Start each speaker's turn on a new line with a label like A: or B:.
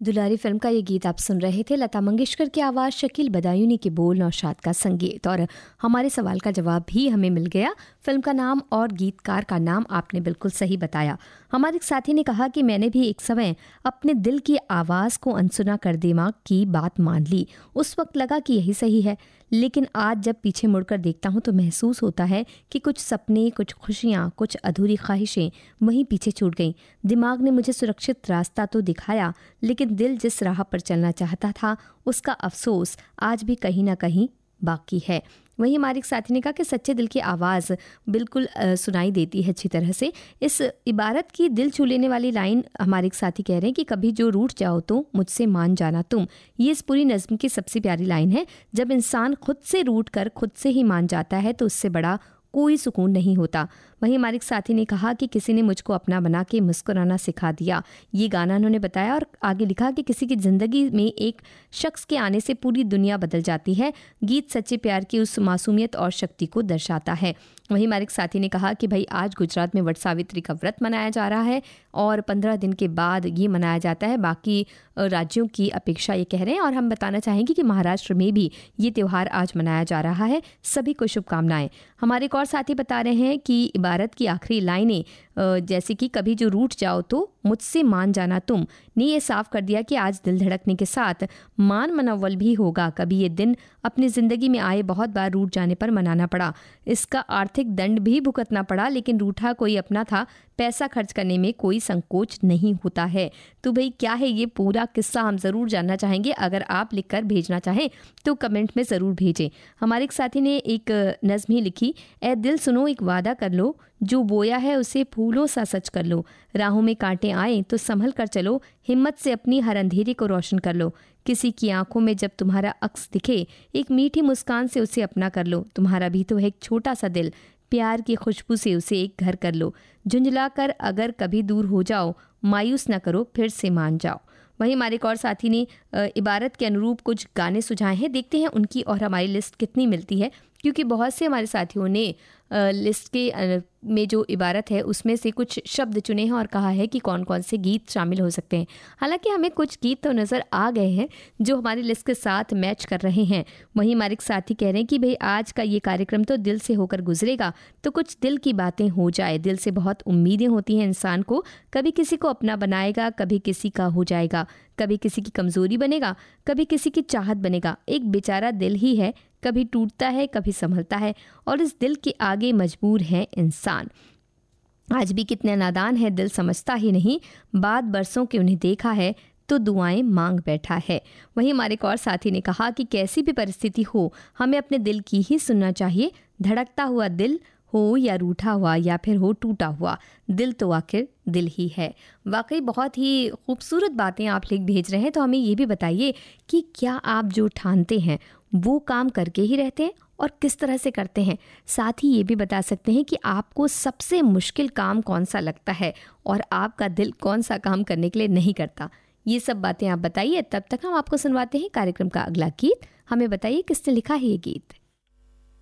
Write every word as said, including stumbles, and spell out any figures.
A: दुलारी film का ये गीत आप सुन रहे थे। लता मंगेशकर की आवाज़, शकील बदायूनी के बोल, नौशाद का संगीत। और हमारे सवाल का जवाब भी हमें मिल गया। फिल्म का नाम और गीतकार का नाम आपने बिल्कुल सही बताया। हमारे एक साथी ने कहा कि मैंने भी एक समय अपने दिल की आवाज़ को अनसुना कर दिमाग की बात मान ली। उस वक्त लगा कि यही सही है, लेकिन आज जब पीछे मुड़कर देखता हूँ तो महसूस होता है कि कुछ सपने, कुछ खुशियाँ, कुछ अधूरी ख्वाहिशें वहीं पीछे छूट गईं। दिमाग ने मुझे सुरक्षित रास्ता तो दिखाया, लेकिन दिल जिस राह पर चलना चाहता था उसका अफसोस आज भी कहीं ना कहीं बाकी है। वहीं हमारे एक साथी ने कहा कि सच्चे दिल की आवाज़ बिल्कुल आ, सुनाई देती है अच्छी तरह से। इस इबारत की दिल छू लेने वाली लाइन हमारे एक साथी कह रहे हैं कि कभी जो रूठ जाओ तो मुझसे मान जाना तुम, ये इस पूरी नज़्म की सबसे प्यारी लाइन है। जब इंसान खुद से रूठ कर खुद से ही मान जाता है तो उससे बड़ा कोई सुकून नहीं होता। वहीं हमारे एक साथी ने कहा कि किसी ने मुझको अपना बना के मुस्कुराना सिखा दिया। ये गाना उन्होंने बताया और आगे लिखा कि किसी की ज़िंदगी में एक शख्स के आने से पूरी दुनिया बदल जाती है। गीत सच्चे प्यार की उस मासूमियत और शक्ति को दर्शाता है। वहीं हमारे एक साथी ने कहा कि भाई आज गुजरात में वट सावित्री का व्रत मनाया जा रहा है और पंद्रह दिन के बाद ये मनाया जाता है बाकी राज्यों की अपेक्षा, ये कह रहे हैं। और हम बताना चाहेंगे कि महाराष्ट्र में भी ये त्यौहार आज मनाया जा रहा है। सभी को शुभकामनाएं। हमारे एक और साथी बता रहे हैं कि इबारत की आखिरी लाइनें जैसे कि कभी जो रूठ जाओ तो मुझसे मान जाना तुम, ने ये साफ कर दिया कि आज दिल धड़कने के साथ मान मनव्वल भी होगा। कभी ये दिन अपनी ज़िंदगी में आए बहुत बार रूठ जाने पर मनाना पड़ा, इसका आर्थिक दंड भी भुगतना पड़ा, लेकिन रूठा कोई अपना था, पैसा खर्च करने में कोई संकोच नहीं होता है। तो भाई क्या है ये पूरा किस्सा, हम ज़रूर जानना चाहेंगे। अगर आप लिखकर भेजना चाहें तो कमेंट में ज़रूर भेजें। हमारे एक साथी ने एक नज़्म ही लिखी, ए दिल सुनो एक वादा कर लो, जो बोया है उसे फूलों सा सच कर लो, राहों में कांटे आए तो संभल कर चलो, हिम्मत से अपनी हर अंधेरे को रोशन कर लो, किसी की आंखों में जब तुम्हारा अक्स दिखे एक मीठी मुस्कान से उसे अपना कर लो, तुम्हारा भी तो है एक छोटा सा दिल, प्यार की खुशबू से उसे एक घर कर लो, झुंझला कर अगर कभी दूर हो जाओ, मायूस ना करो फिर से मान जाओ। वहीं हमारे एक और साथी ने इबारत के अनुरूप कुछ गाने सुझाए हैं, देखते हैं उनकी और हमारी लिस्ट कितनी मिलती है, क्योंकि बहुत से हमारे साथियों ने लिस्ट के में जो इबारत है उसमें से कुछ शब्द चुने हैं और कहा है कि कौन कौन से गीत शामिल हो सकते हैं। हालांकि हमें कुछ गीत तो नज़र आ गए हैं जो हमारी लिस्ट के साथ मैच कर रहे हैं। वहीं हमारे एक साथी कह रहे हैं कि भाई आज का ये कार्यक्रम तो दिल से होकर गुजरेगा, तो कुछ दिल की बातें हो जाए। दिल से बहुत उम्मीदें होती हैं इंसान को, कभी किसी को अपना बनाएगा, कभी किसी का हो जाएगा, कभी किसी की कमज़ोरी बनेगा, कभी किसी की चाहत बनेगा। एक बेचारा दिल ही है, कभी टूटता है कभी संभलता है, और इस दिल के आगे मजबूर है इंसान। आज भी कितने नादान है, दिल समझता ही नहीं, बाद बरसों के उन्हें देखा है तो दुआएं मांग बैठा है। वहीं हमारे एक और साथी ने कहा कि कैसी भी परिस्थिति हो हमें अपने दिल की ही सुनना चाहिए। धड़कता हुआ दिल हो या रूठा हुआ या फिर हो टूटा हुआ, दिल तो आखिर दिल ही है। वाकई बहुत ही खूबसूरत बातें आप लिख भेज रहे हैं। तो हमें ये भी बताइए कि क्या आप जो ठानते हैं वो काम करके ही रहते हैं और किस तरह से करते हैं। साथ ही ये भी बता सकते हैं कि आपको सबसे मुश्किल काम कौन सा लगता है और आपका दिल कौन सा काम करने के लिए नहीं करता। ये सब बातें आप बताइए। तब तक हम आपको सुनवाते हैं कार्यक्रम का अगला गीत। हमें बताइए किसने लिखा है ये गीत।